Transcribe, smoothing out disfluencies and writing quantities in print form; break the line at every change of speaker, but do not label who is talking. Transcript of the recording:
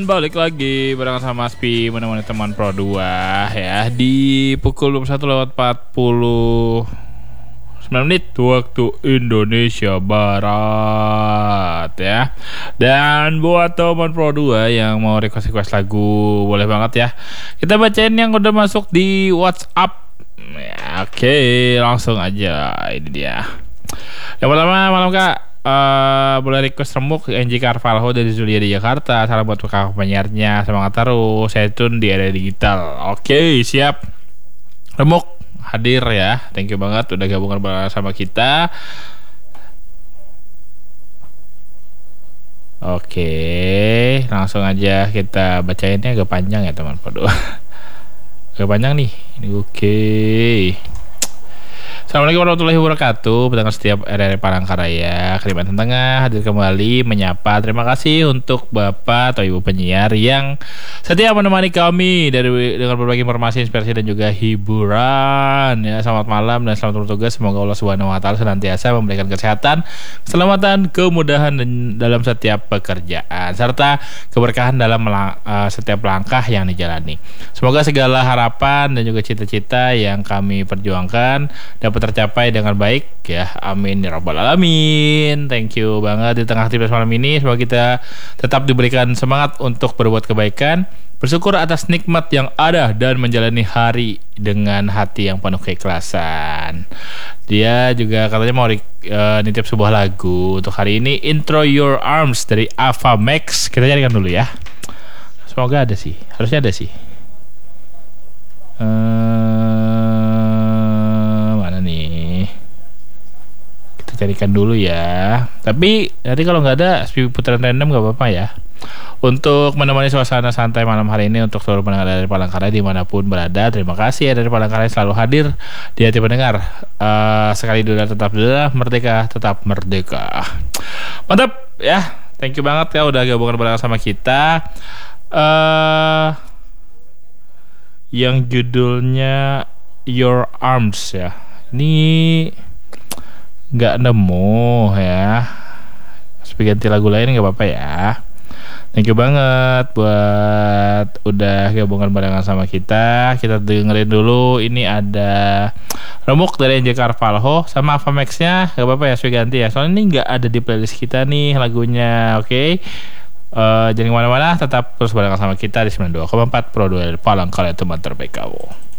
Balik lagi bareng sama Aspi menemani teman Pro 2 ya di pukul 21.49 waktu Indonesia Barat ya. Dan buat teman Pro 2 yang mau request lagu boleh banget ya. Kita bacain yang udah masuk di WhatsApp. Ya, oke, langsung aja ini dia. Yang pertama malam Kak. Boleh request remuk NJ Carvalho dari Zulia di Jakarta. Salam buat kakak penyiarnya, semangat terus. Saya tune di area digital. Oke, siap. Remuk hadir ya. Thank you banget udah gabungan bersama kita. Oke, langsung aja kita bacainnya agak panjang ya teman Podo. Agak panjang nih. Oke. Assalamualaikum warahmatullahi wabarakatuh. Pendengar setiap RRI Palangkaraya Kalimantan Tengah hadir kembali menyapa. Terima kasih untuk Bapak atau Ibu penyiar yang setia menemani kami dengan berbagai informasi, inspirasi dan juga hiburan. Ya, selamat malam dan selamat bertugas. Semoga Allah Subhanahu wa taala senantiasa memberikan kesehatan, keselamatan, kemudahan dalam setiap pekerjaan serta keberkahan dalam setiap langkah yang dijalani. Semoga segala harapan dan juga cita-cita yang kami perjuangkan dapat tercapai dengan baik ya, amin ya rabbal alamin. Thank you banget di tengah aktivitas malam ini. Semoga kita tetap diberikan semangat untuk berbuat kebaikan, bersyukur atas nikmat yang ada dan menjalani hari dengan hati yang penuh keikhlasan. Dia juga katanya mau nitip sebuah lagu untuk hari ini, Intro Your Arms dari Ava Max. Kita carikan dulu ya. Semoga ada sih, harusnya ada sih. Carikan dulu ya. Tapi nanti kalau nggak ada putaran random nggak apa-apa ya. Untuk menemani suasana santai malam hari ini untuk seluruh pendengar dari Palangkaraya dimanapun berada, terima kasih ya dari Palangkaraya selalu hadir di hati pendengar. Sekali dunia tetap dunia, merdeka tetap merdeka. Mantap ya. Thank you banget ya udah gabungan bareng sama kita. Yang judulnya Your Arms ya. Ini nggak nemu ya. Supaya ganti lagu lain nggak apa-apa ya. Thank you banget buat udah gabungan barengan sama kita. Kita dengerin dulu. Ini ada remuk dari NJ Carvalho sama Ava Max-nya. Nggak apa-apa ya, supaya ganti ya. Soalnya ini nggak ada di playlist kita nih lagunya. Oke. Jangan kemana-mana. Tetap terus barengan sama kita di 92,4 Pro 2 Palangkaraya teman terbaik kamu.